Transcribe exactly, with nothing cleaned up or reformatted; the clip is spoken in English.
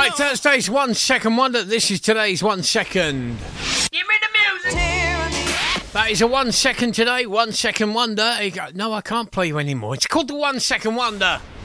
Right, Thursday's One Second Wonder. This is today's One Second. Give me the music. That is a One Second today, One Second Wonder. You go, no, I can't play you anymore. It's called the One Second Wonder.